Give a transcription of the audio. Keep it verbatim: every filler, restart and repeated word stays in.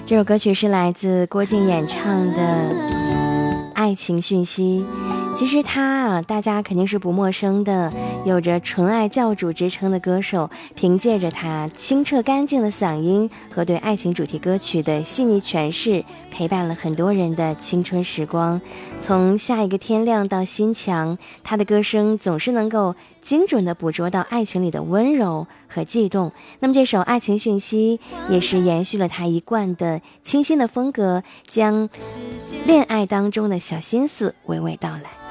这首歌曲是来自郭靖演唱的《爱情讯息》。其实他啊，大家肯定是不陌生的，有着纯爱教主之称的歌手，凭借着他清澈干净的嗓音和对爱情主题歌曲的细腻诠释，陪伴了很多人的青春时光。从下一个天亮到心墙，他的歌声总是能够精准地捕捉到爱情里的温柔和悸动。那么这首《爱情讯息》也是延续了他一贯的清新的风格，将恋爱当中的小心思娓娓道来。